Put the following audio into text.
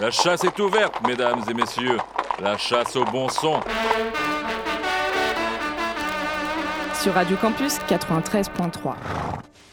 La chasse est ouverte, mesdames et messieurs. La chasse au bon son. Sur Radio Campus 93.3.